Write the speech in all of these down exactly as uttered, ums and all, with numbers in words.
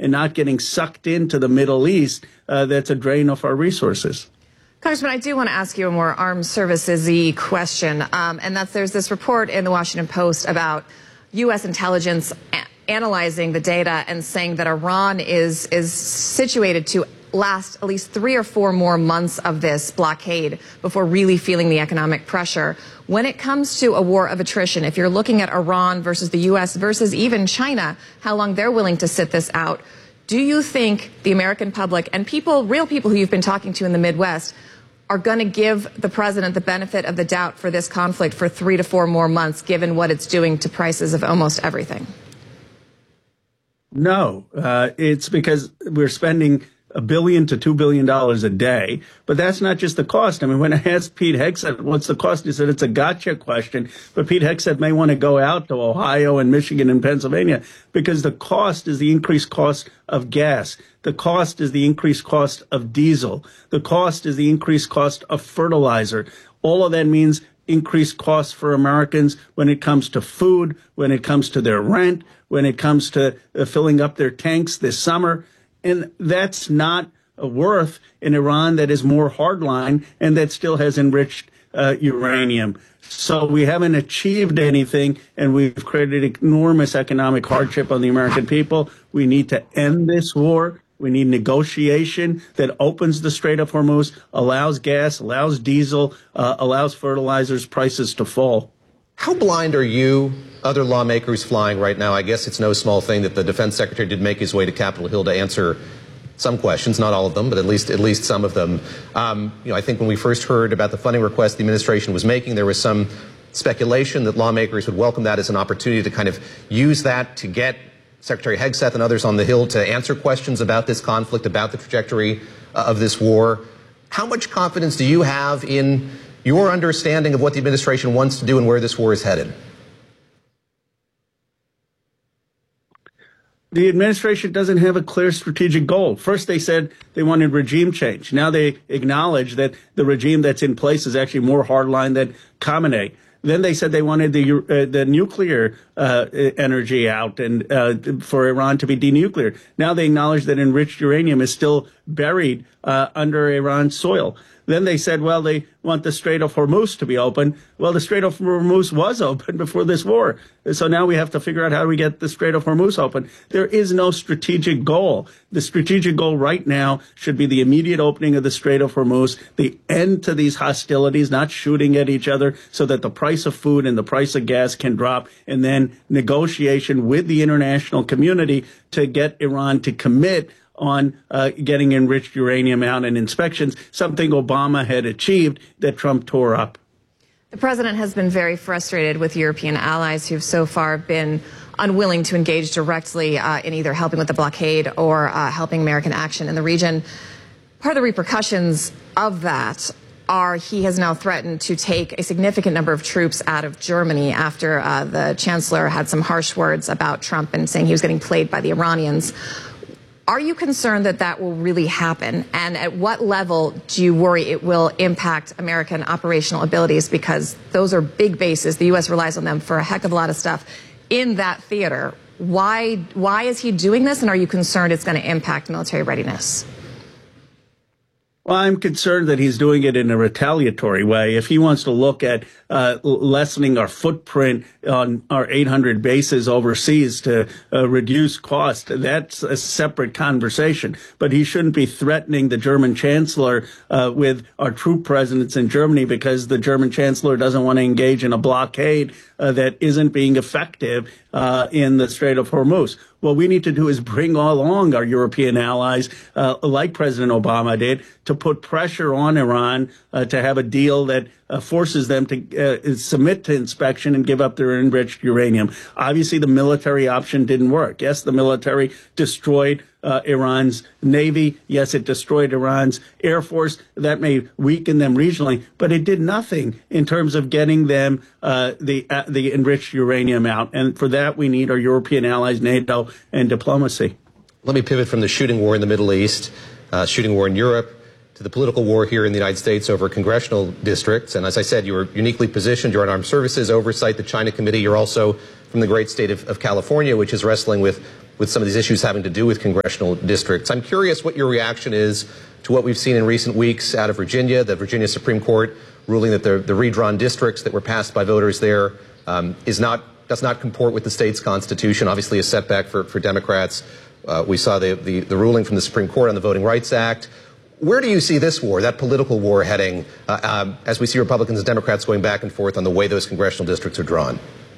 and not getting sucked into the Middle East, uh, that's a drain of our resources. Congressman, I do want to ask you a more armed services-y question, um, and that's there's this report in the Washington Post about U S intelligence a- analyzing the data and saying that Iran is is situated to last at least three or four more months of this blockade before really feeling the economic pressure. When it comes to a war of attrition, if you're looking at Iran versus the U S versus even China, how long they're willing to sit this out, do you think the American public and people, real people who you've been talking to in the Midwest, are going to give the president the benefit of the doubt for this conflict for three to four more months, given what it's doing to prices of almost everything? No, uh, it's because we're spending a billion to two billion dollars a day. But that's not just the cost. I mean, when I asked Pete Hegseth, what's the cost? He said it's a gotcha question. But Pete Hegseth may want to go out to Ohio and Michigan and Pennsylvania because the cost is the increased cost of gas. The cost is the increased cost of diesel. The cost is the increased cost of fertilizer. All of that means increased costs for Americans when it comes to food, when it comes to their rent, when it comes to uh, filling up their tanks this summer. And that's not a worth in Iran that is more hardline and that still has enriched uh, uranium. So we haven't achieved anything, and we've created enormous economic hardship on the American people. We need to end this war. We need negotiation that opens the Strait of Hormuz, allows gas, allows diesel, uh, allows fertilizers prices to fall. How blind are you, other lawmakers flying right now? I guess it's no small thing that the defense secretary did make his way to Capitol Hill to answer some questions, not all of them, but at least at least some of them. Um, you know, I think when we first heard about the funding request the administration was making, there was some speculation that lawmakers would welcome that as an opportunity to kind of use that to get Secretary Hegseth and others on the Hill to answer questions about this conflict, about the trajectory uh, of this war. How much confidence do you have in your understanding of what the administration wants to do and where this war is headed? The administration doesn't have a clear strategic goal. First, they said they wanted regime change. Now they acknowledge that the regime that's in place is actually more hardline than Khamenei. Then they said they wanted the uh, the nuclear uh, energy out and uh, for Iran to be denucleared. Now they acknowledge that enriched uranium is still buried uh, under Iran's soil. Then they said, well, they want the Strait of Hormuz to be open. Well, the Strait of Hormuz was open before this war. So now we have to figure out how do we get the Strait of Hormuz open. There is no strategic goal. The strategic goal right now should be the immediate opening of the Strait of Hormuz, the end to these hostilities, not shooting at each other so that the price of food and the price of gas can drop, and then negotiation with the international community to get Iran to commit on uh, getting enriched uranium out and inspections, something Obama had achieved that Trump tore up. The president has been very frustrated with European allies who've so far been unwilling to engage directly uh, in either helping with the blockade or uh, helping American action in the region. Part of the repercussions of that are he has now threatened to take a significant number of troops out of Germany after uh, the chancellor had some harsh words about Trump and saying he was getting played by the Iranians. Are you concerned that that will really happen? And at what level do you worry it will impact American operational abilities? Because those are big bases. The U S relies on them for a heck of a lot of stuff in that theater. Why, why is he doing this? And are you concerned it's going to impact military readiness? Well, I'm concerned that he's doing it in a retaliatory way. If he wants to look at uh, lessening our footprint on our eight hundred bases overseas to uh, reduce cost, that's a separate conversation. But he shouldn't be threatening the German chancellor uh, with our troop presence in Germany because the German chancellor doesn't want to engage in a blockade uh, that isn't being effective uh, in the Strait of Hormuz. What we need to do is bring along our European allies, uh, like President Obama did, to put pressure on Iran uh, to have a deal that uh, forces them to uh, submit to inspection and give up their enriched uranium. Obviously, the military option didn't work. Yes, the military destroyed uh, Iran's navy. Yes, it destroyed Iran's air force. That may weaken them regionally, but it did nothing in terms of getting them uh, the uh, the enriched uranium out. And for that, we need our European allies, NATO, and diplomacy. Let me pivot from the shooting war in the Middle East, uh, shooting war in Europe, to the political war here in the United States over congressional districts. And as I said, you're uniquely positioned. You're on Armed Services Oversight, the China Committee. You're also from the great state of, of California, which is wrestling with, with some of these issues having to do with congressional districts. I'm curious what your reaction is to what we've seen in recent weeks out of Virginia, the Virginia Supreme Court ruling that the, the redrawn districts that were passed by voters there um, is not does not comport with the state's constitution, obviously a setback for, for Democrats. Uh, we saw the, the, the ruling from the Supreme Court on the Voting Rights Act. Where do you see this war, that political war, heading uh, um, as we see Republicans and Democrats going back and forth on the way those congressional districts are drawn?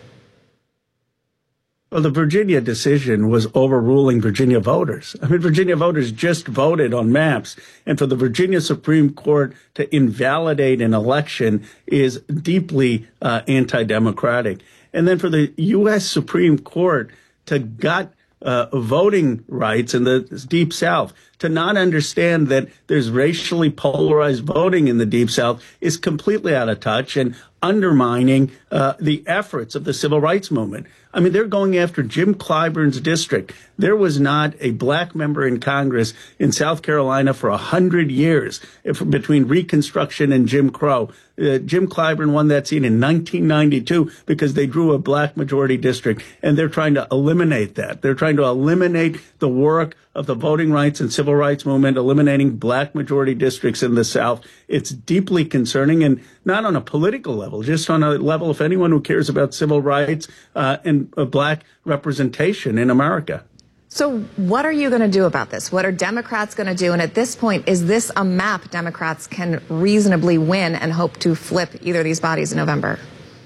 Well, the Virginia decision was overruling Virginia voters. I mean, Virginia voters just voted on maps. And for the Virginia Supreme Court to invalidate an election is deeply uh, anti-democratic. And then for the U S Supreme Court to gut uh, voting rights in the Deep South, to not understand that there's racially polarized voting in the Deep South is completely out of touch and undermining uh, the efforts of the civil rights movement. I mean, they're going after Jim Clyburn's district. There was not a black member in Congress in South Carolina for a hundred years if, between Reconstruction and Jim Crow. Uh, Jim Clyburn won that seat in nineteen ninety-two because they drew a black majority district, and they're trying to eliminate that. They're trying to eliminate the work of the voting rights and civil rights movement, eliminating black majority districts in the South. It's deeply concerning, and not on a political level, just on a level of anyone who cares about civil rights uh, and uh, black representation in America. So what are you going to do about this? What are Democrats going to do? And at this point, is this a map Democrats can reasonably win and hope to flip either of these bodies in November?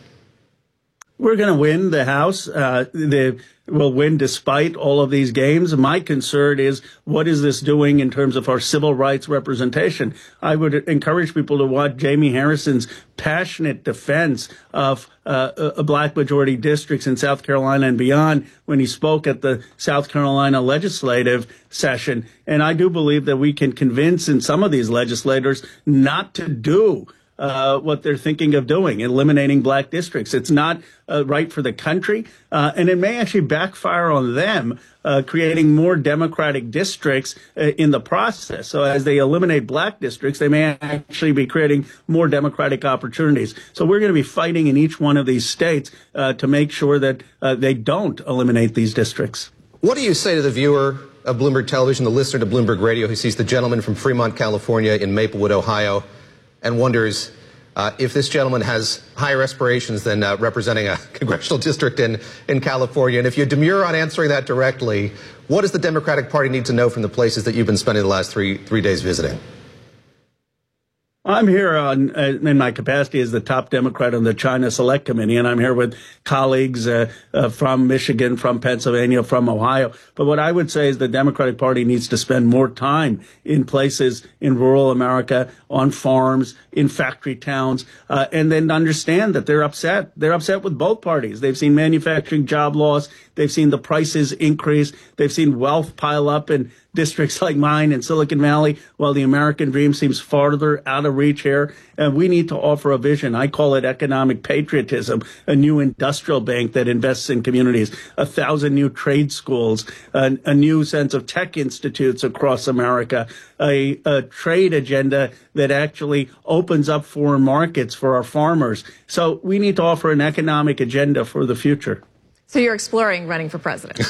We're going to win the House. Uh, the, we'll win despite all of these games. My concern is, what is this doing in terms of our civil rights representation? I would encourage people to watch Jamie Harrison's passionate defense of uh, uh, black majority districts in South Carolina and beyond when he spoke at the South Carolina legislative session. And I do believe that we can convince in some of these legislators not to do Uh, what they're thinking of doing, eliminating black districts. It's not uh, right for the country, uh, and it may actually backfire on them, uh, creating more Democratic districts uh, in the process. So as they eliminate black districts, they may actually be creating more Democratic opportunities. So we're going to be fighting in each one of these states uh, to make sure that uh, they don't eliminate these districts. What do you say to the viewer of Bloomberg Television, the listener to Bloomberg Radio, who sees the gentleman from Fremont, California, in Maplewood, Ohio, and wonders uh, if this gentleman has higher aspirations than uh, representing a congressional district in, in California? And if you demur on answering that directly, what does the Democratic Party need to know from the places that you've been spending the last three, three days visiting? I'm here on, uh, in my capacity as the top Democrat on the China Select Committee, and I'm here with colleagues uh, uh, from Michigan, from Pennsylvania, from Ohio. But what I would say is the Democratic Party needs to spend more time in places in rural America, on farms, in factory towns, uh, and then understand that they're upset. They're upset with both parties. They've seen manufacturing job loss. They've seen the prices increase. They've seen wealth pile up in districts like mine in Silicon Valley, while the American dream seems farther out of reach here. And we need to offer a vision. I call it economic patriotism, a new industrial bank that invests in communities, a thousand new trade schools, a, a new sense of tech institutes across America, a, a trade agenda that actually opens up foreign markets for our farmers. So we need to offer an economic agenda for the future. So you're exploring running for president?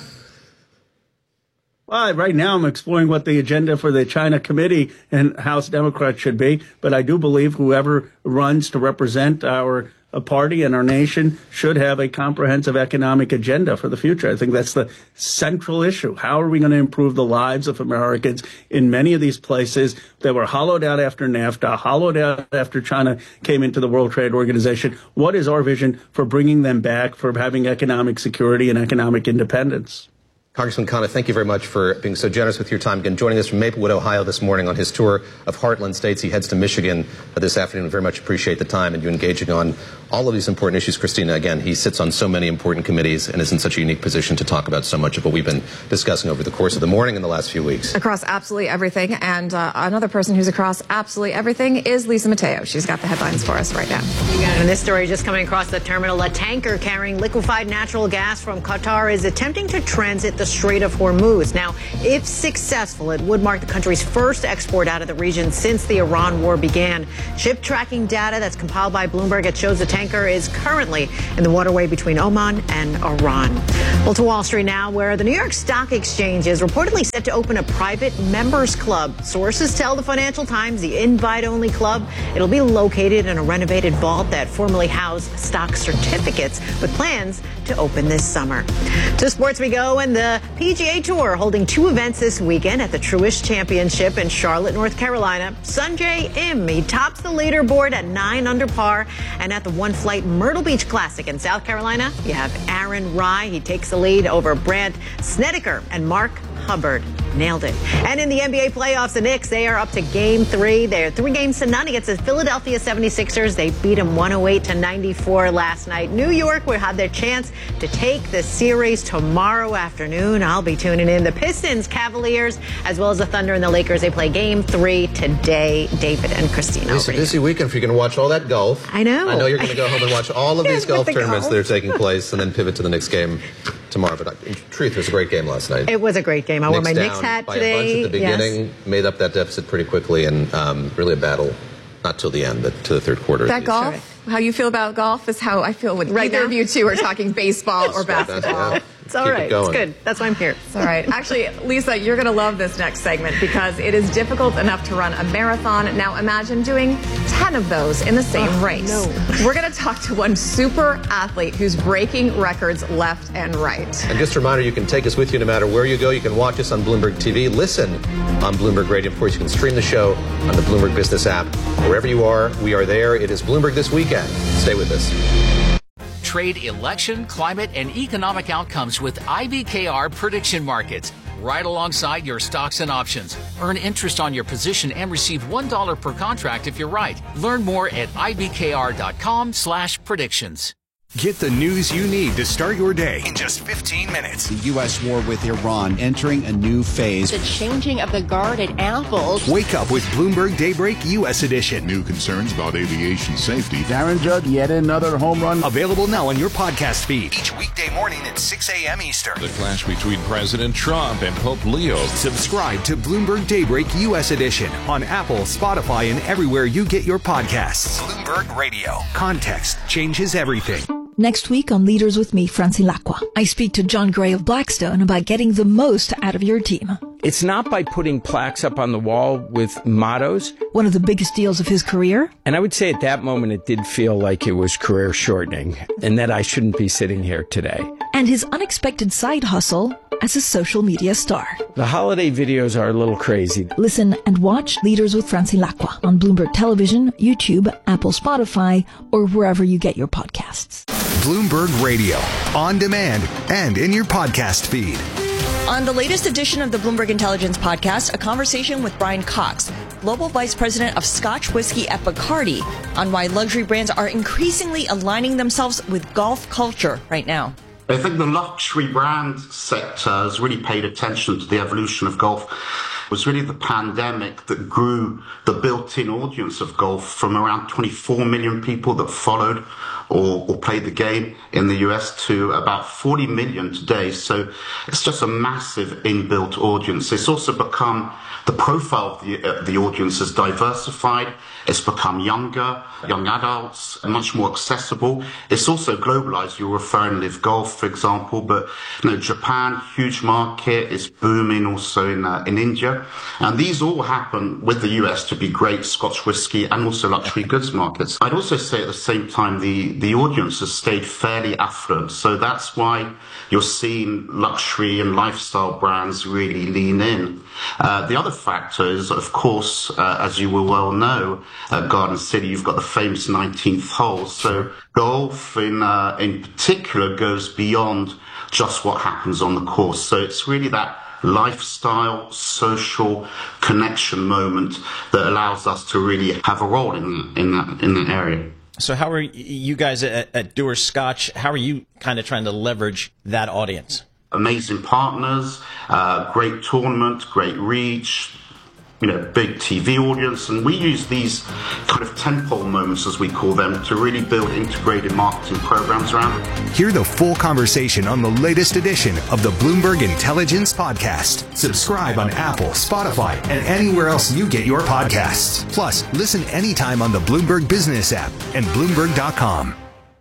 Well, right now I'm exploring what the agenda for the China Committee and House Democrats should be. But I do believe whoever runs to represent our uh, party and our nation should have a comprehensive economic agenda for the future. I think that's the central issue. How are we going to improve the lives of Americans in many of these places that were hollowed out after NAFTA, hollowed out after China came into the World Trade Organization? What is our vision for bringing them back, for having economic security and economic independence? Congressman Khanna, thank you very much for being so generous with your time. Again, joining us from Maplewood, Ohio this morning on his tour of Heartland States. He heads to Michigan uh, this afternoon. Very much appreciate the time and you engaging on all of these important issues. Christina, again, he sits on so many important committees and is in such a unique position to talk about so much of what we've been discussing over the course of the morning and the last few weeks. Across absolutely everything. And uh, another person who's across absolutely everything is Lisa Mateo. She's got the headlines for us right now. And this story just coming across the terminal. A tanker carrying liquefied natural gas from Qatar is attempting to transit the the Strait of Hormuz. Now, if successful, it would mark the country's first export out of the region since the Iran war began. Ship tracking data that's compiled by Bloomberg, it shows the tanker is currently in the waterway between Oman and Iran. Well, to Wall Street now, where the New York Stock Exchange is reportedly set to open a private members club. Sources tell the Financial Times the invite-only club, it'll be located in a renovated vault that formerly housed stock certificates, with plans to open this summer. To sports we go, and the P G A Tour holding two events this weekend at the Truist Championship in Charlotte, North Carolina. Sungjae Im, he tops the leaderboard at nine under par, and at the One Flight Myrtle Beach Classic in South Carolina, you have Aaron Rai. He takes the lead over Brandt Snedeker and Mark Hubbard. Nailed it. And in the N B A playoffs, the Knicks, they are up to game three. They're three games to none against the Philadelphia seventy-sixers. They beat them one oh eight to ninety-four last night. New York will have their chance to take the series tomorrow afternoon. I'll be tuning in. The Pistons, Cavaliers, as well as the Thunder and the Lakers, they play game three today. David and Christina. It's a busy weekend if you're going to watch all that golf. I know. I know you're going to go home and watch all of these golf the tournaments golf. that are taking place and then pivot to the next game tomorrow. But in truth, it was a great game last night. It was a great game. I wore my Knicks down hat by today. a bunch at the beginning, Yes. made up that deficit pretty quickly, and um, really a battle, not till the end, but to the third quarter. That golf, how you feel about golf is how I feel when Right either now? of you two are talking baseball or basketball. Yeah. It's all Keep right. it going. It's good. That's why I'm here. All right. Actually, Lisa, you're going to love this next segment because it is difficult enough to run a marathon. Now imagine doing ten of those in the same Oh, race. no. We're going to talk to one super athlete who's breaking records left and right. And just a reminder, you can take us with you no matter where you go. You can watch us on Bloomberg T V, listen on Bloomberg Radio. Of course, you can stream the show on the Bloomberg Business app. Wherever you are, we are there. It is Bloomberg This Weekend. Stay with us. Trade election, climate, and economic outcomes with I B K R Prediction Markets. Right alongside your stocks and options. Earn interest on your position and receive one dollar per contract if you're right. Learn more at ibkr.com slash predictions. Get the news you need to start your day in just fifteen minutes. The U S war with Iran entering a new phase. The changing of the guard at Apple. Wake up with Bloomberg Daybreak U S Edition. New concerns about aviation safety. Aaron Judge, yet another home run. Available now on your podcast feed. Each weekday morning at six a.m. Eastern. The clash between President Trump and Pope Leo. Subscribe to Bloomberg Daybreak U S Edition on Apple, Spotify, and everywhere you get your podcasts. Bloomberg Radio. Context changes everything. Next week on Leaders with me, Francine Lacqua, I speak to John Gray of Blackstone about getting the most out of your team. It's not by putting plaques up on the wall with mottos. One of the biggest deals of his career. And I would say at that moment it did feel like it was career shortening and that I shouldn't be sitting here today. And his unexpected side hustle as a social media star. The holiday videos are a little crazy. Listen and watch Leaders with Francine Lacqua on Bloomberg Television, YouTube, Apple, Spotify, or wherever you get your podcasts. Bloomberg Radio, on demand and in your podcast feed. On the latest edition of the Bloomberg Intelligence Podcast, a conversation with Brian Cox, Global Vice President of Scotch Whiskey at Bacardi, on why luxury brands are increasingly aligning themselves with golf culture right now. I think the luxury brand sector has really paid attention to the evolution of golf. It was really the pandemic that grew the built-in audience of golf from around twenty-four million people that followed or, or played the game in the U S to about forty million today. So it's just a massive inbuilt audience. It's also become, the profile of the, uh, the audience has diversified. It's become younger, young adults, much more accessible. It's also globalized. You're referring Live Golf, for example, but you know, Japan, huge market, is booming also in uh, in India. And these all happen with the U S to be great Scotch whisky and also luxury goods markets. I'd also say at the same time, the, the audience has stayed fairly affluent. So that's why you're seeing luxury and lifestyle brands really lean in. Uh, the other factor is, of course, uh, as you will well know, at Garden City, you've got the famous nineteenth hole. So golf in, uh, in particular goes beyond just what happens on the course. So it's really that lifestyle, social connection moment that allows us to really have a role in, in that, in that area. So how are you guys at, at Dewar's Scotch, how are you kind of trying to leverage that audience? Amazing partners, uh, great tournament, great reach, you know, big T V audience, and we use these kind of tentpole moments, as we call them, to really build integrated marketing programs around it. Hear the full conversation on the latest edition of the Bloomberg Intelligence Podcast. Subscribe on Apple, Spotify, and anywhere else you get your podcasts. Plus, listen anytime on the Bloomberg Business app and Bloomberg dot com.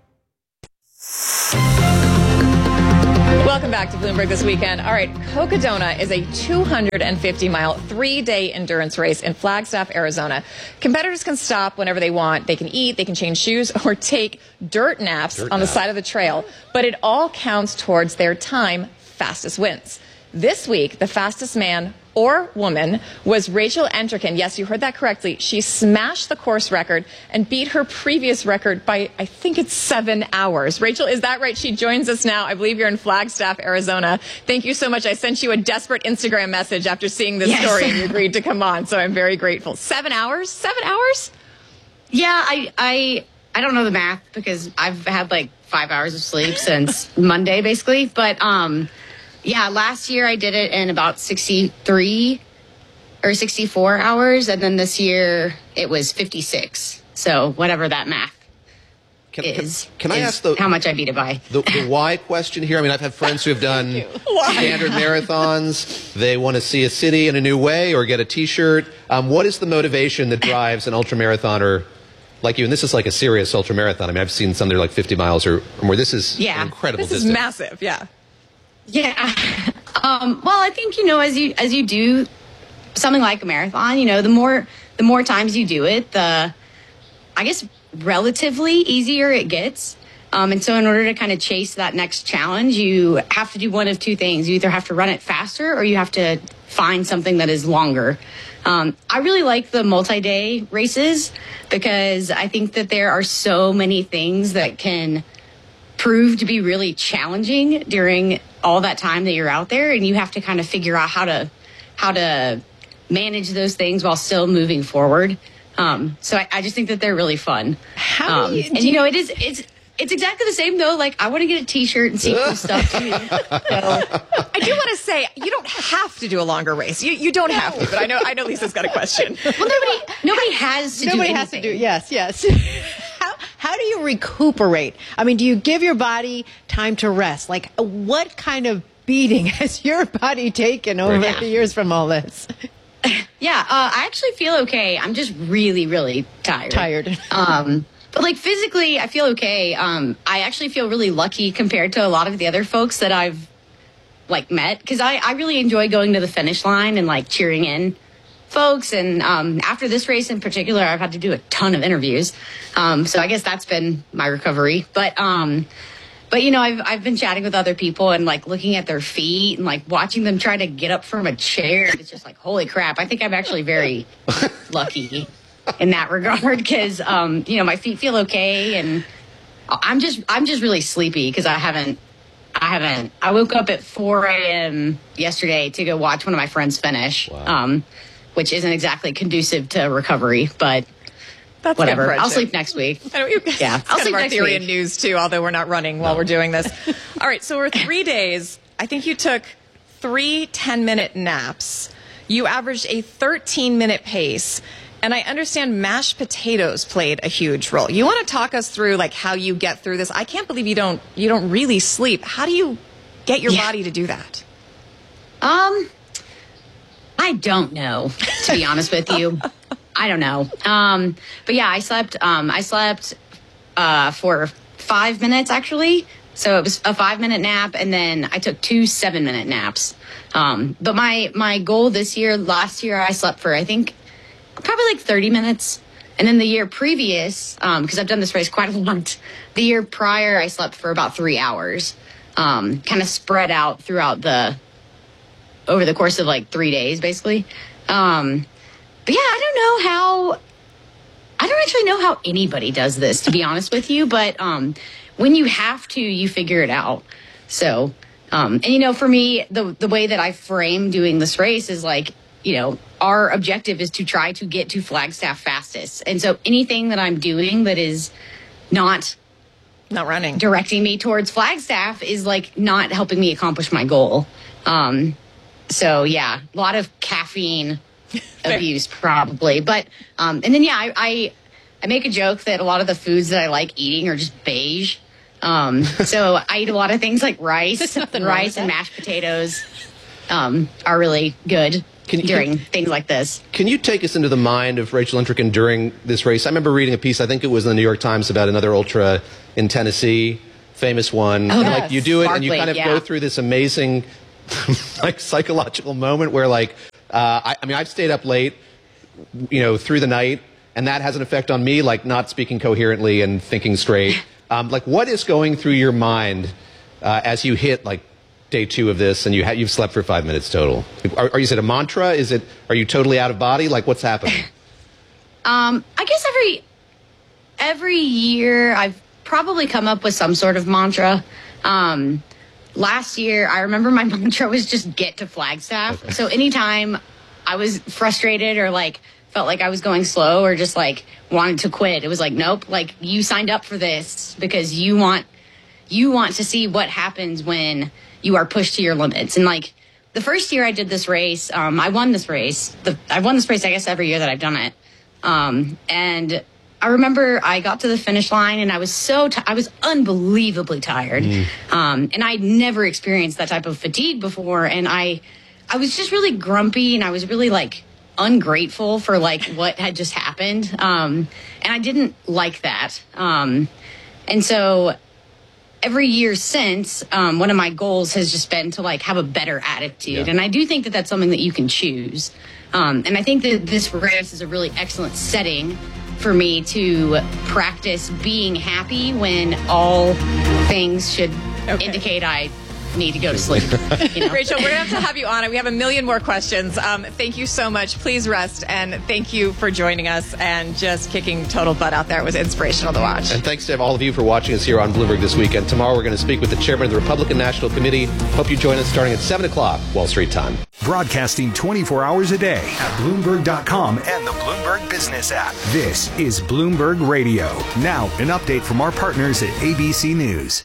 Welcome back to Bloomberg This Weekend. All right, Cocodona is a two hundred fifty mile, three-day endurance race in Flagstaff, Arizona. Competitors can stop whenever they want. They can eat, they can change shoes, or take dirt naps dirt on nap. the side of the trail. But it all counts towards their time fastest wins. This week, the fastest man or woman was Rachel Entrekin. Yes, you heard that correctly. She smashed the course record and beat her previous record by, I think it's seven hours. Rachel, is that right? She joins us now. I believe you're in Flagstaff, Arizona. Thank you so much. I sent you a desperate Instagram message after seeing this yes. story, and you agreed to come on, so I'm very grateful. Seven hours? Seven hours? Yeah, I, I, I don't know the math because I've had like five hours of sleep since Monday, basically. But, um... yeah, last year I did it in about sixty-three or sixty-four hours, and then this year it was fifty-six. So whatever that math can, is, can, can is I ask the, how much I beat it by. The, the why question here? I mean, I've had friends who have done standard marathons. They want to see a city in a new way or get a T-shirt. Um, what is the motivation that drives an ultramarathoner like you? And this is like a serious ultramarathon. I mean, I've seen some that are like fifty miles or, or more. This is yeah. an incredible This is distance. massive, yeah. Yeah. Um, well, I think, you know, as you as you do something like a marathon, you know, the more the more times you do it, the, I guess, relatively easier it gets. Um, and so in order to kind of chase that next challenge, you have to do one of two things. You either have to run it faster or you have to find something that is longer. Um, I really like the multi-day races because I think that there are so many things that can prove to be really challenging during all that time that you're out there, and you have to kind of figure out how to how to manage those things while still moving forward. Um, so I, I just think that they're really fun. How um, do you, and do you know, it is it's it's exactly the same though. Like I want to get a T-shirt and see cool stuff too. So. I do want to say you don't have to do a longer race. You you don't have to, but I know I know Lisa's got a question. Well, nobody nobody has to nobody do has anything. to do. Yes, yes. How how do you recuperate? I mean, do you give your body time to rest? Like, what kind of beating has your body taken over Yeah. the years from all this? Yeah, uh, I actually feel okay. I'm just really, really tired. Tired. Um, but like physically, I feel okay. Um, I actually feel really lucky compared to a lot of the other folks that I've like met because I, I really enjoy going to the finish line and like cheering in folks. And um, after this race in particular, I've had to do a ton of interviews. Um, so I guess that's been my recovery. But um, But, you know, I've I've been chatting with other people and, like, looking at their feet and, like, watching them try to get up from a chair. It's just like, holy crap. I think I'm actually very lucky in that regard because, um, you know, my feet feel okay. And I'm just I'm just really sleepy because I haven't I haven't. I woke up at four a.m. yesterday to go watch one of my friends finish, wow. um, which isn't exactly conducive to recovery, but... That's whatever. I'll sleep next week. I know, you, yeah, it's I'll kind sleep of our next theory week. in news too. Although we're not running while no. we're doing this. All right, so we're three days. I think you took three ten-minute naps. You averaged a thirteen-minute pace, and I understand mashed potatoes played a huge role. You want to talk us through like how you get through this? I can't believe you don't you don't really sleep. How do you get your yeah. body to do that? Um, I don't know. To be honest with you. I don't know. Um, but yeah, I slept, um, I slept, uh, for five minutes actually. So it was a five minute nap and then I took two seven minute naps. Um, but my, my goal this year, last year I slept for, I think probably like thirty minutes. And then the year previous, um, cause I've done this race quite a lot, the year prior I slept for about three hours, um, kind of spread out throughout the, over the course of like three days basically. Um, But yeah, I don't know how, I don't actually know how anybody does this, to be honest with you. But um, when you have to, you figure it out. So, um, and you know, for me, the the way that I frame doing this race is like, you know, our objective is to try to get to Flagstaff fastest. And so anything that I'm doing that is not not running, directing me towards Flagstaff is like not helping me accomplish my goal. Um, so yeah, a lot of caffeine abuse probably. But, um, and then, yeah, I, I, I make a joke that a lot of the foods that I like eating are just beige. Um, so I eat a lot of things like rice, rice and mashed potatoes, um, are really good can, during can, things like this. Can you take us into the mind of Rachel Entrekin during this race? I remember reading a piece, I think it was in the New York Times, about another ultra in Tennessee, famous one. Oh, and, like you do it Barkley, and you kind of yeah. go through this amazing like psychological moment where like, uh, I, I mean, I've stayed up late, you know, through the night, and that has an effect on me, like not speaking coherently and thinking straight. Um, like, what is going through your mind uh, as you hit like day two of this, and you ha- you've slept for five minutes total? Are, are you, is it a mantra? Is it? Are you totally out of body? Like, what's happening? um, I guess every every year I've probably come up with some sort of mantra. Um, last year, I remember my mantra was just get to Flagstaff. Okay. So anytime I was frustrated or like felt like I was going slow or just like wanted to quit, it was like, nope, like you signed up for this because you want, you want to see what happens when you are pushed to your limits. And like the first year I did this race, um, I won this race. The, I've won this race, I guess, every year that I've done it. Um, and I remember I got to the finish line and I was so, t- I was unbelievably tired. Mm. Um, and I'd never experienced that type of fatigue before. And I, I was just really grumpy and I was really like, ungrateful for like what had just happened. Um, and I didn't like that. Um, and so every year since, um, one of my goals has just been to like have a better attitude. Yeah. And I do think that that's something that you can choose. Um, and I think that this race is a really excellent setting for me to practice being happy when all things should okay. indicate I need to go to sleep. You know? Rachel, we're going to have to have you on it. We have a million more questions. Um, thank you so much. Please rest, and thank you for joining us and just kicking total butt out there. It was inspirational to watch. And thanks to all of you for watching us here on Bloomberg This Weekend. Tomorrow we're going to speak with the chairman of the Republican National Committee. Hope you join us starting at seven o'clock Wall Street time. Broadcasting twenty-four hours a day at Bloomberg dot com and the Bloomberg Business app. This is Bloomberg Radio. Now, an update from our partners at A B C News.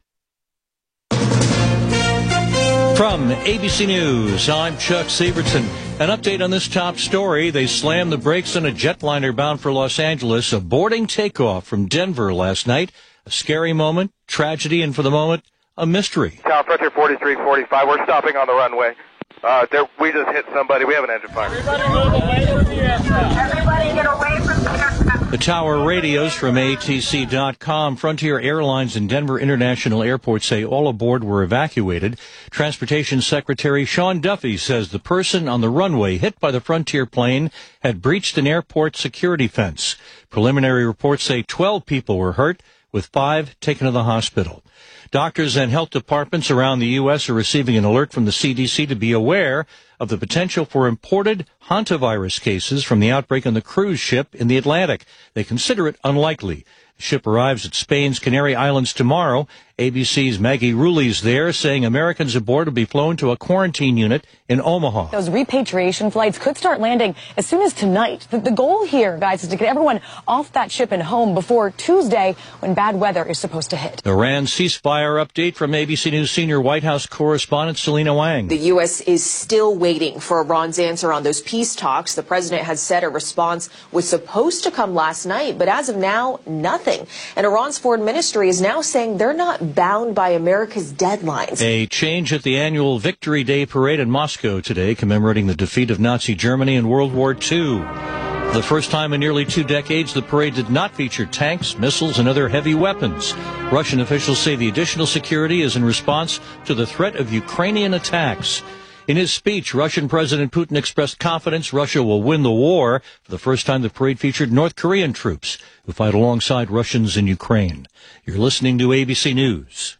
From A B C News, I'm Chuck Sievertson. An update on this top story. They slammed the brakes on a jetliner bound for Los Angeles, aborting takeoff from Denver last night. A scary moment, tragedy, and for the moment, a mystery. Tower Frontier forty-three forty-five, we're stopping on the runway. Uh, there, we just hit somebody. We have an engine fire. Everybody move away from the aircraft. Everybody get away from the aircraft. The tower radios from A T C dot com. Frontier Airlines and Denver International Airport say all aboard were evacuated. Transportation Secretary Sean Duffy says the person on the runway hit by the Frontier plane had breached an airport security fence. Preliminary reports say twelve people were hurt, with five taken to the hospital. Doctors and health departments around the U S are receiving an alert from the C D C to be aware of the potential for imported hantavirus cases from the outbreak on the cruise ship in the Atlantic. They consider it unlikely. The ship arrives at Spain's Canary Islands tomorrow. A B C's Maggie Rulli's there, saying Americans aboard will be flown to a quarantine unit in Omaha. Those repatriation flights could start landing as soon as tonight. The, the goal here, guys, is to get everyone off that ship and home before Tuesday, when bad weather is supposed to hit. Iran ceasefire update from A B C News senior White House correspondent Selena Wang. The U S is still waiting for Iran's answer on those peace talks. The president has said a response was supposed to come last night, but as of now, nothing. And Iran's foreign ministry is now saying they're not bound by America's deadlines. A change at the annual Victory Day parade in Moscow today, commemorating the defeat of Nazi Germany in World War Two. For the first time in nearly two decades, the parade did not feature tanks, missiles, and other heavy weapons. Russian officials say the additional security is in response to the threat of Ukrainian attacks. In his speech, Russian President Putin expressed confidence Russia will win the war. For the first time, the parade featured North Korean troops who fight alongside Russians in Ukraine. You're listening to A B C News.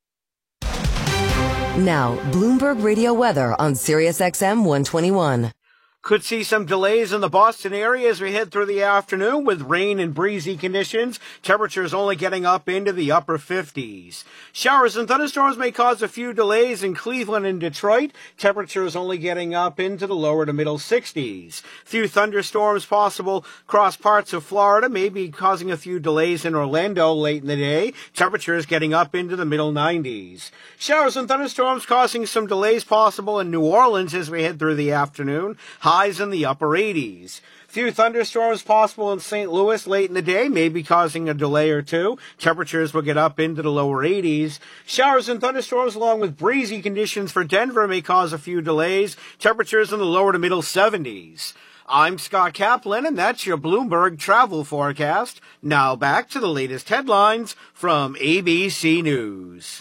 Now, Bloomberg Radio weather on Sirius X M one twenty-one. Could see some delays in the Boston area as we head through the afternoon with rain and breezy conditions. Temperatures only getting up into the upper fifties. Showers and thunderstorms may cause a few delays in Cleveland and Detroit. Temperatures only getting up into the lower to middle sixties. Few thunderstorms possible across parts of Florida, maybe causing a few delays in Orlando late in the day. Temperatures getting up into the middle nineties. Showers and thunderstorms causing some delays possible in New Orleans as we head through the afternoon. High highs in the upper eighties. Few thunderstorms possible in Saint Louis late in the day, maybe causing a delay or two. Temperatures will get up into the lower eighties. Showers and thunderstorms along with breezy conditions for Denver may cause a few delays. Temperatures in the lower to middle seventies. I'm Scott Kaplan, and that's your Bloomberg travel forecast. Now back to the latest headlines from A B C News.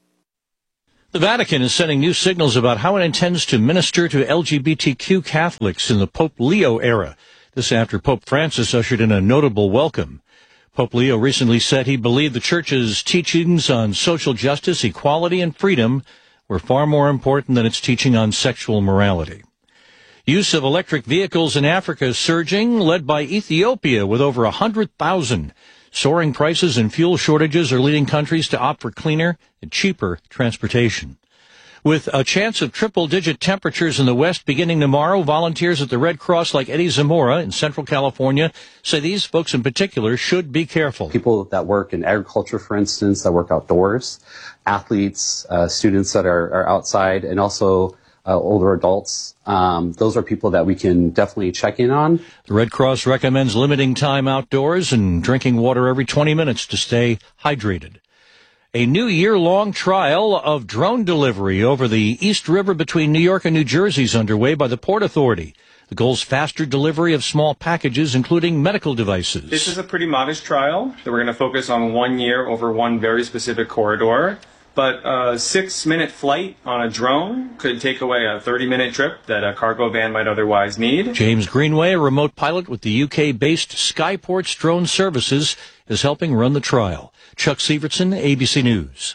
The Vatican is sending new signals about how it intends to minister to L G B T Q Catholics in the Pope Leo era. This after Pope Francis ushered in a notable welcome. Pope Leo recently said he believed the Church's teachings on social justice, equality, and freedom were far more important than its teaching on sexual morality. Use of electric vehicles in Africa is surging, led by Ethiopia with over one hundred thousand. Soaring prices and fuel shortages are leading countries to opt for cleaner and cheaper transportation. With a chance of triple-digit temperatures in the west beginning tomorrow, volunteers at the Red Cross like Eddie Zamora in Central California say these folks in particular should be careful. People that work in agriculture, for instance, that work outdoors, athletes, uh, students that are, are outside, and also uh, older adults. Um, those are people that we can definitely check in on. The Red Cross recommends limiting time outdoors and drinking water every twenty minutes to stay hydrated. A new year-long trial of drone delivery over the East River between New York and New Jersey is underway by the Port Authority. The goal's faster delivery of small packages, including medical devices. This is a pretty modest trial that we're going to focus on one year over one very specific corridor. But a six-minute flight on a drone could take away a thirty-minute trip that a cargo van might otherwise need. James Greenway, a remote pilot with the U K-based Skyports Drone Services, is helping run the trial. Chuck Severson, A B C News.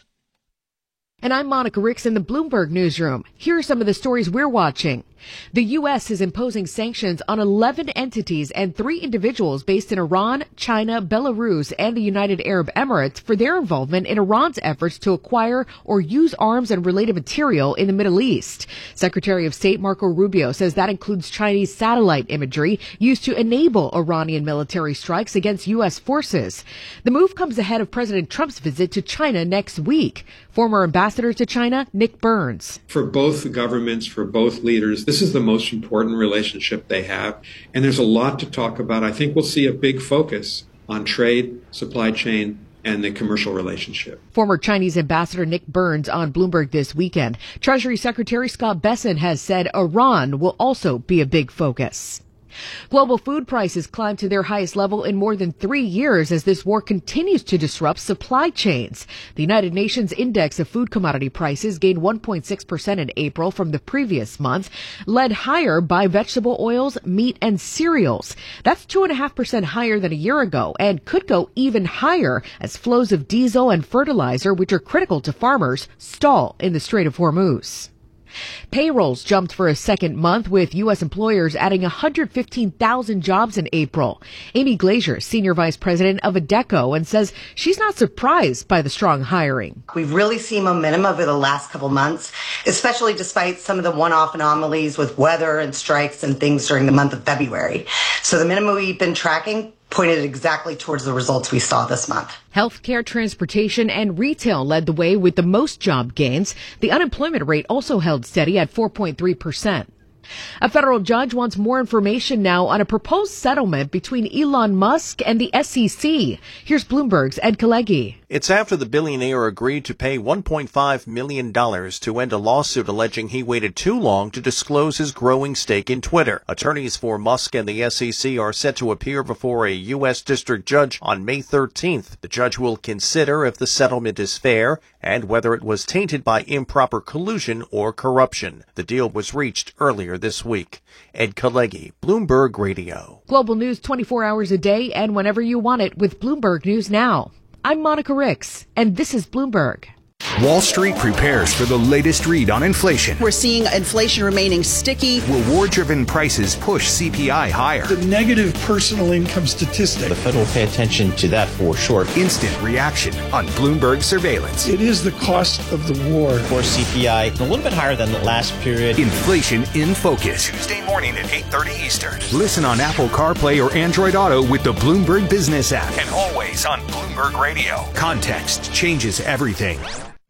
And I'm Monica Ricks in the Bloomberg Newsroom. Here are some of the stories we're watching. The U S is imposing sanctions on eleven entities and three individuals based in Iran, China, Belarus, and the United Arab Emirates for their involvement in Iran's efforts to acquire or use arms and related material in the Middle East. Secretary of State Marco Rubio says that includes Chinese satellite imagery used to enable Iranian military strikes against U S forces. The move comes ahead of President Trump's visit to China next week. Former ambassador to China, Nick Burns. For both the governments, for both leaders, this is the most important relationship they have, and there's a lot to talk about. I think we'll see a big focus on trade, supply chain, and the commercial relationship. Former Chinese ambassador Nick Burns on Bloomberg this weekend. Treasury Secretary Scott Bessent has said Iran will also be a big focus. Global food prices climbed to their highest level in more than three years as this war continues to disrupt supply chains. The United Nations Index of Food Commodity Prices gained one point six percent in April from the previous month, led higher by vegetable oils, meat, and cereals. That's two point five percent higher than a year ago and could go even higher as flows of diesel and fertilizer, which are critical to farmers, stall in the Strait of Hormuz. Payrolls jumped for a second month, with U S employers adding one hundred fifteen thousand jobs in April. Amy Glazier, Senior Vice President of Adecco, and says she's not surprised by the strong hiring. We've really seen momentum over the last couple months, especially despite some of the one-off anomalies with weather and strikes and things during the month of February. So the minimum we've been tracking pointed exactly towards the results we saw this month. Healthcare, transportation, and retail led the way with the most job gains. The unemployment rate also held steady at four point three percent. A federal judge wants more information now on a proposed settlement between Elon Musk and the S E C. Here's Bloomberg's Ed Kalegi. It's after the billionaire agreed to pay one point five million dollars to end a lawsuit alleging he waited too long to disclose his growing stake in Twitter. Attorneys for Musk and the S E C are set to appear before a U S district judge on May thirteenth. The judge will consider if the settlement is fair and whether it was tainted by improper collusion or corruption. The deal was reached earlier this week. Ed Kalegi, Bloomberg Radio. Global news twenty-four hours a day and whenever you want it with Bloomberg News Now. I'm Monica Ricks, and this is Bloomberg. Wall Street prepares for the latest read on inflation. We're seeing inflation remaining sticky. Reward-driven prices push C P I higher. The negative personal income statistic. The Fed will pay attention to that for sure. Instant reaction on Bloomberg Surveillance. It is the cost of the war. For C P I, a little bit higher than the last period. Inflation in Focus. Tuesday morning at eight thirty Eastern. Listen on Apple CarPlay or Android Auto with the Bloomberg Business app. And always on Bloomberg Radio. Context changes everything.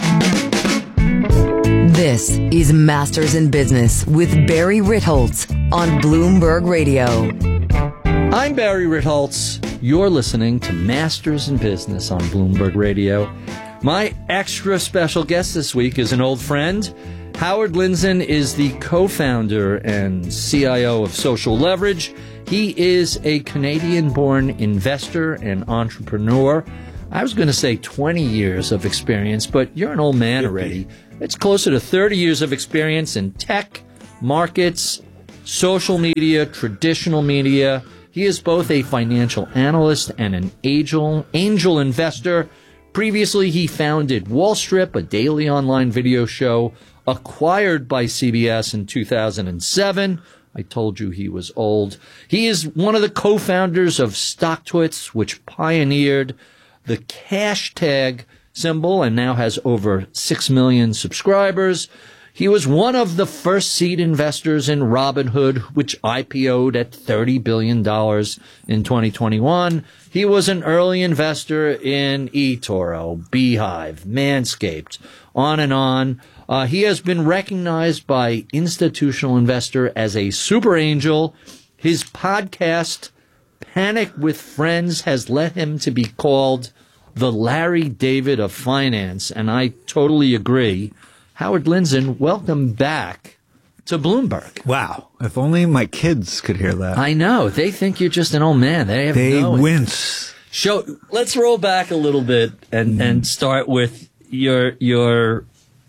This is Masters in Business with Barry Ritholtz on Bloomberg Radio. I'm Barry Ritholtz. You're listening to Masters in Business on Bloomberg Radio. My extra special guest this week is an old friend. Howard Lindzen is the co-founder and C I O of Social Leverage. He is a Canadian-born investor and entrepreneur. I was going to say twenty years of experience, but you're an old man already. It's closer to thirty years of experience in tech, markets, social media, traditional media. He is both a financial analyst and an angel, angel investor. Previously, he founded Wall Strip, a daily online video show acquired by C B S in two thousand seven. I told you he was old. He is one of the co-founders of StockTwits, which pioneered the hashtag symbol and now has over six million subscribers. He was one of the first seed investors in Robinhood, which I P O'd at thirty billion dollars in twenty twenty-one. He was an early investor in eToro, Beehive, Manscaped, on and on. Uh, he has been recognized by Institutional Investor as a super angel. His podcast, Panic with Friends, has led him to be called the Larry David of finance, and I totally agree. Howard Lindzen, welcome back to Bloomberg. Wow. If only my kids could hear that. I know. They think you're just an old man. They have They no wince. Show, let's roll back a little bit and, mm. and start with your your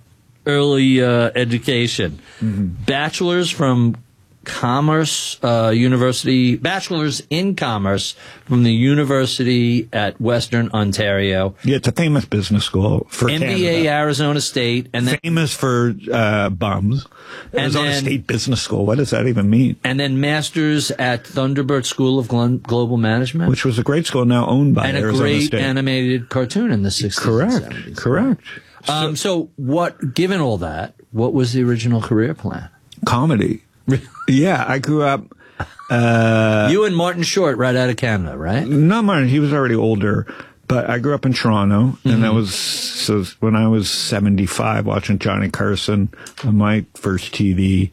early uh, education. Mm-hmm. Bachelor's from Commerce uh, University, bachelor's in commerce from the University at Western Ontario. Yeah, it's a famous business school for M B A Canada. Arizona State, and then famous for uh, bums. Arizona then, State Business School. What does that even mean? And then Masters at Thunderbird School of Glo- Global Management, which was a great school now owned by and Arizona a great State. animated cartoon in the sixties. Correct. And seventies. Correct. Um, so, what? Given all that, what was the original career plan? Comedy. Yeah, I grew up. Uh, you and Martin Short, right out of Canada, right? Not Martin. He was already older, but I grew up in Toronto, mm-hmm. and that was so when I was seventy-five, watching Johnny Carson on my first T V.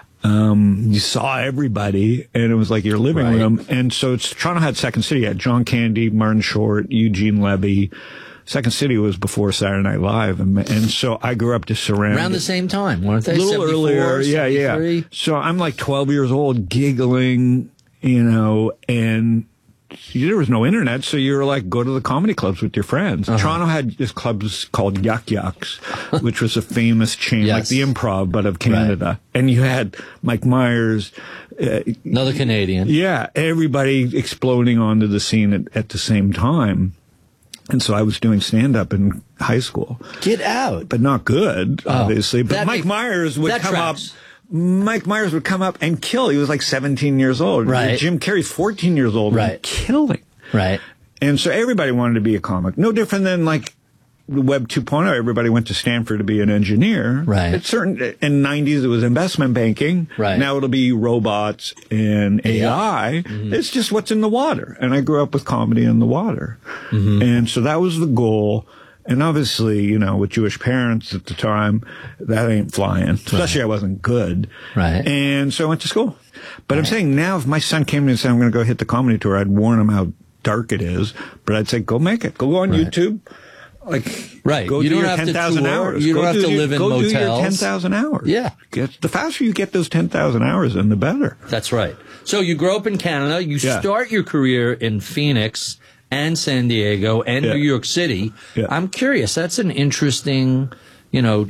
Um, you saw everybody, and it was like your living right. room. And so it's, Toronto had Second City. You had John Candy, Martin Short, Eugene Levy. Second City was before Saturday Night Live, and, and so I grew up just surrounded. Around the same time, weren't they? A little earlier, yeah, yeah. So I'm like twelve years old, giggling, you know, and there was no internet, so you were like, go to the comedy clubs with your friends. Uh-huh. Toronto had this clubs called Yuck Yucks, which was a famous chain, yes. like the Improv, but of Canada. Right. And you had Mike Myers. Uh, Another Canadian. Yeah, everybody exploding onto the scene at, at the same time. And so I was doing stand-up in high school. Get out. But not good, oh, obviously. But Mike makes, Myers would come tracks. up. Mike Myers would come up and kill. He was like seventeen years old. Right. Jim Carrey's fourteen years old. Right. And killing. Right. And so everybody wanted to be a comic. No different than like the Web two point oh. Everybody went to Stanford to be an engineer. Right. At certain, in the nineties, it was investment banking. Right. Now it'll be robots and A I. Yeah. Mm-hmm. It's just what's in the water. And I grew up with comedy in the water. Mm-hmm. And so that was the goal. And obviously, you know, with Jewish parents at the time, that ain't flying. Especially right. I wasn't good. Right. And so I went to school. But right. I'm saying now if my son came to me and said, I'm going to go hit the comedy tour, I'd warn him how dark it is. But I'd say, go make it. Go on right. YouTube. Like, right. Go you do don't your have ten to thousand hours. You don't go have do to your, live in go motels. Do your ten thousand hours. Yeah. Get, the faster you get those ten thousand hours in, the better. That's right. So you grow up in Canada. You yeah. start your career in Phoenix and San Diego and yeah. New York City. Yeah. I'm curious. That's an interesting, you know,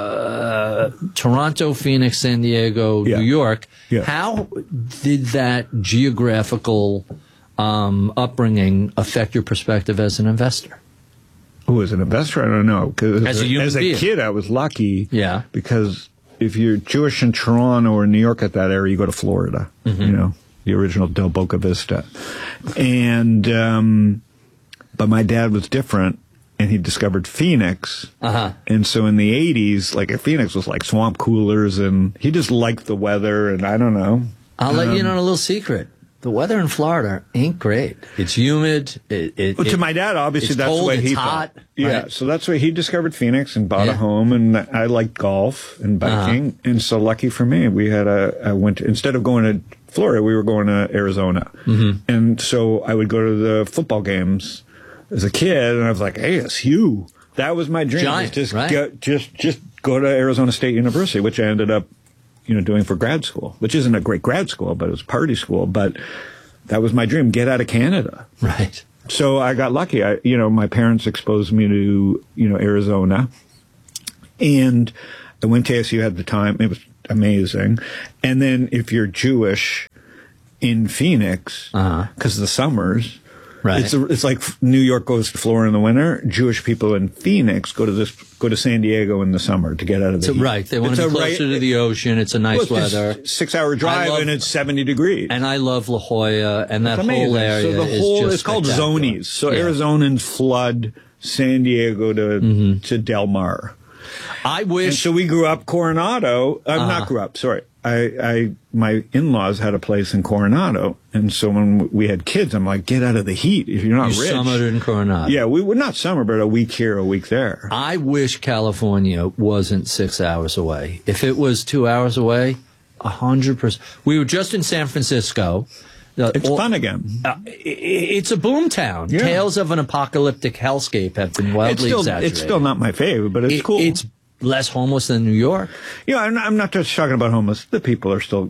uh, Toronto, Phoenix, San Diego, yeah. New York. Yeah. How did that geographical um, upbringing affect your perspective as an investor? Who as an investor? I don't know. Because as, as, a, as a kid, I was lucky. Yeah. Because if you're Jewish in Toronto or New York at that area, you go to Florida. Mm-hmm. You know, the original Del Boca Vista. And, um, but my dad was different, and he discovered Phoenix. Uh-huh. And so in the eighties, like Phoenix was like swamp coolers, and he just liked the weather, and I don't know. I'll um, let you in on a little secret. the weather in Florida ain't great. It's humid. It, it, well, to it, my dad, obviously, it's that's cold, the way it's he hot, thought. Yeah, right? so that's why he discovered Phoenix and bought Yeah. a home, and I liked golf and biking, Uh-huh. and so lucky for me, we had a, a winter. Instead of going to Florida, we were going to Arizona, Mhm. and so I would go to the football games as a kid, and I was like, "Hey, it's Hugh." That was my dream. Giant, was just right? go, just just go to Arizona State University, which I ended up, you know, doing for grad school, which isn't a great grad school, but it was party school. But that was my dream: get out of Canada. Right. So I got lucky. I, you know, my parents exposed me to, you know, Arizona, and I went to A S U at the time. It was amazing. And then if you're Jewish in Phoenix, because Uh-huh. of the summers. Right. It's, a, it's like New York goes to Florida in the winter. Jewish people in Phoenix go to this go to San Diego in the summer to get out of the So, heat. right. They want It's to a be closer right- to the ocean. It's a nice well, it's weather. a six-hour drive, love- and it's seventy degrees. And I love La Jolla, and that It's whole amazing. area So the is whole just it's called spectacular. zonies. So Yeah. Arizonans flood San Diego to Mm-hmm. to Del Mar. I wish. And so we grew up Coronado. Uh, Uh-huh. Not grew up. Sorry. I, I my in-laws had a place in Coronado, and so when we had kids, I'm like, get out of the heat if you're not You rich. summered in Coronado. Yeah, we would not summer, but a week here, a week there. I wish California wasn't six hours away. If it was two hours away, a hundred percent. We were just in San Francisco. Uh, It's all- fun again. Uh, i- i- it's a boom town. Yeah. Tales of an apocalyptic hellscape have been It's wildly still, exaggerated. it's still not my favorite, but it's It- cool. It's less homeless than New York. Yeah, I'm not, I'm not just talking about homeless. The people are still.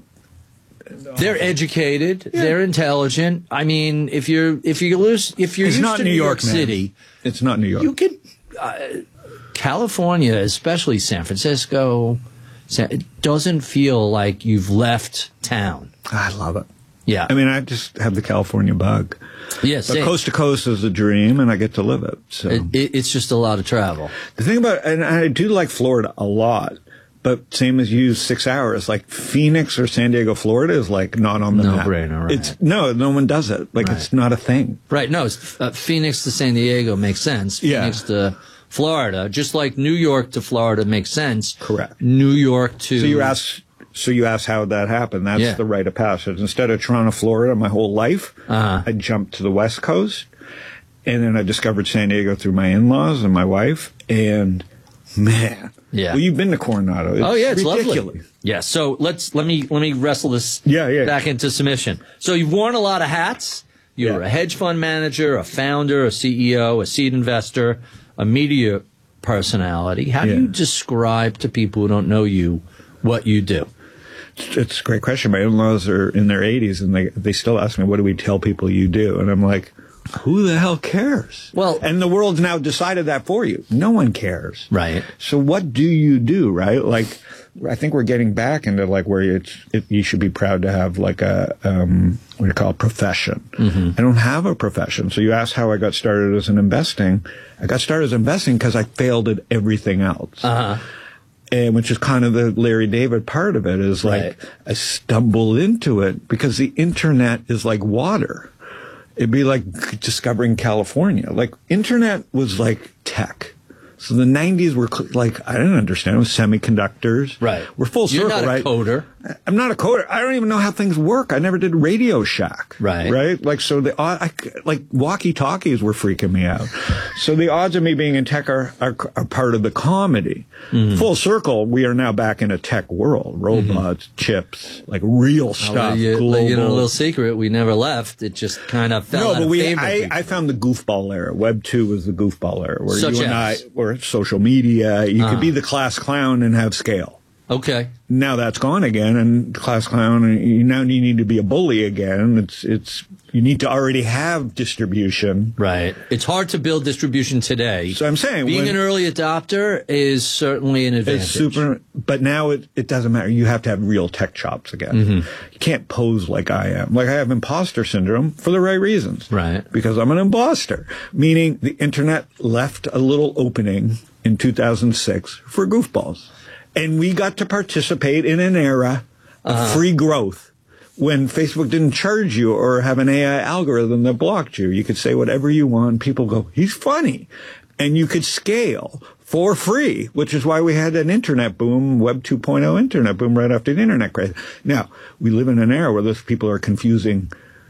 They're educated. They're intelligent. I mean, if you're if you lose if you're It's used not to New New York, York man. City, It's not New York. you could uh, California, especially San Francisco, San, it doesn't feel like you've left town. I love it. Yeah. I mean, I just have the California bug. Yeah, But same. coast to coast is a dream, and I get to live it. So It, it, it's just a lot of travel. the thing about, and I do like Florida a lot, but same as you, six hours. Like Phoenix or San Diego, Florida is like not on the No map. brainer, right. It's no, no one does it. Like it's not a thing. Right. No, it's, uh, Phoenix to San Diego makes sense. Yeah. Phoenix to Florida, just like New York to Florida makes sense. Correct. New York to. So you ask, so you ask how that happened. That's Yeah. the rite of passage. Instead of Toronto, Florida, my whole life, Uh-huh. I jumped to the West Coast, and then I discovered San Diego through my in-laws and my wife. And man, Yeah. well, you've been to Coronado. It's oh yeah, it's ridiculous. lovely. Yeah. So let's let me let me wrestle this Yeah, yeah. back into submission. So you've worn a lot of hats. You were Yeah. a hedge fund manager, a founder, a C E O, a seed investor, a media personality. How do Yeah. you describe to people who don't know you what you do? It's a great question. My in-laws are in their eighties, and they they still ask me, "What do we tell people you do?" And I'm like, "Who the hell cares?" Well, and the world's now decided that for you. No one cares, right? So what do you do, right? Like, I think we're getting back into like where it's it, you should be proud to have like a um, what do you call it, profession. Mm-hmm. I don't have a profession. So you asked how I got started as an investing. I got started as investing because I failed at everything else. Uh-huh. And which is kind of the Larry David part of it is like Right. I stumbled into it because the internet is like water. It'd be like discovering California. Like internet was like tech. So the nineties were cl- like, I didn't understand. It was semiconductors. Right. We're full You're circle, not a right? coder. I'm not a coder. I don't even know how things work. I never did Radio Shack. Right. Right? Like, so the, I, like, walkie-talkies were freaking me out. So the odds of me being in tech are, are, are part of the comedy. Mm-hmm. Full circle, we are now back in a tech world. Robots, chips, like real I'll stuff, let you, global. let you know a little secret. We never left. It just kind of fell No, out but of we, favor. I, people. I found the goofball era. Web two was the goofball era, where Such you and as? I, or social media, you Uh-huh. could be the class clown and have scale. Okay. Now that's gone again, and class clown, and you, now you need to be a bully again. It's, it's, you need to already have distribution. Right. It's hard to build distribution today. So I'm saying, being when- an early adopter is certainly an advantage. It's super, but now it, it doesn't matter. You have to have real tech chops again. Mm-hmm. You can't pose like I am. Like I have imposter syndrome for the right reasons. Right. Because I'm an imposter. Meaning the internet left a little opening in two thousand six for goofballs. And we got to participate in an era of Uh-huh. free growth. When Facebook didn't charge you or have an A I algorithm that blocked you, you could say whatever you want. People go, he's funny. And you could scale for free, which is why we had an internet boom, Web two point oh internet boom right after the internet craze. Now, we live in an era where those people are confusing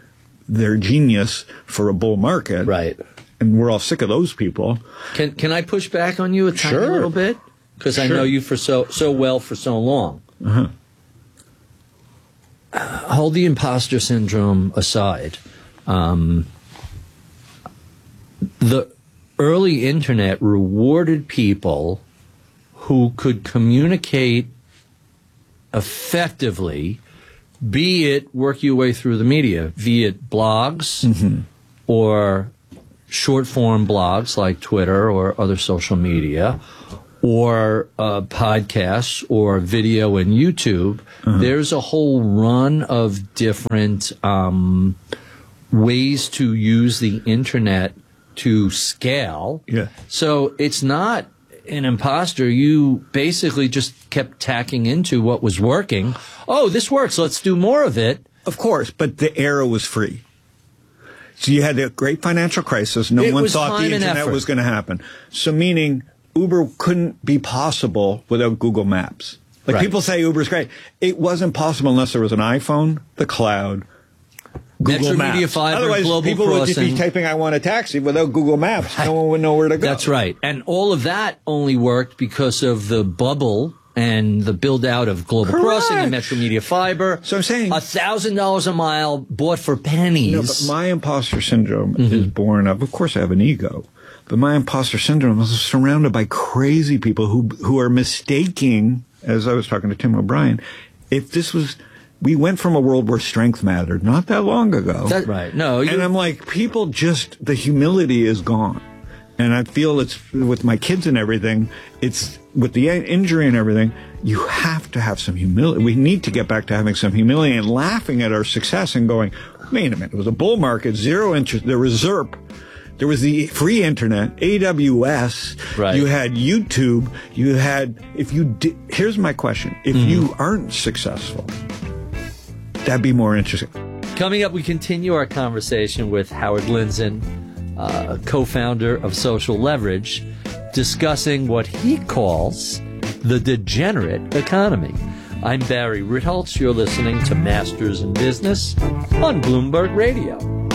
their genius for a bull market. Right. And we're all sick of those people. Can can I push back on you a tiny Sure. little bit? Because I Sure. know you for so so well for so long. Uh-huh. Uh, hold the imposter syndrome aside. Um, the early internet rewarded people who could communicate effectively, be it work your way through the media, be it blogs Mm-hmm. or short form blogs like Twitter or other social media, or uh, podcasts or video and YouTube. Uh-huh. There's a whole run of different um, ways to use the internet to scale. Yeah. So it's not an imposter. You basically just kept tacking into what was working. Oh, this works. Let's do more of it. Of course, but the era was free. So you had a great financial crisis. No It one was thought time the and internet effort. was going to happen. So meaning Uber couldn't be possible without Google Maps. Like Right. people say Uber's great. It wasn't possible unless there was an iPhone, the cloud, Google Metro Maps. Media Fiber, Otherwise, Global people would just be Crossing. typing, I want a taxi, without Google Maps. No one would know where to go. That's right. And all of that only worked because of the bubble and the build out of Global Correct. Crossing and Metro Media Fiber. So I'm saying a thousand dollars a mile bought for pennies. No, but my imposter syndrome Mm-hmm. is born of, of course I have an ego, but my imposter syndrome is surrounded by crazy people who who are mistaking, as I was talking to Tim O'Brien, if this was, we went from a world where strength mattered not that long ago. That- right. No, and I'm like, people just, the humility is gone. And I feel it's, with my kids and everything, it's, with the injury and everything, you have to have some humility. We need to get back to having some humility and laughing at our success and going, wait a minute, it was a bull market, zero interest, there was ZERP, there was the free internet, A W S, Right. you had YouTube, you had, if you did, here's my question, if Mm-hmm. you aren't successful, that'd be more interesting. Coming up, we continue our conversation with Howard Lindzen, uh, co-founder of Social Leverage, discussing what he calls the degenerate economy. I'm Barry Ritholtz. You're listening to Masters in Business on Bloomberg Radio.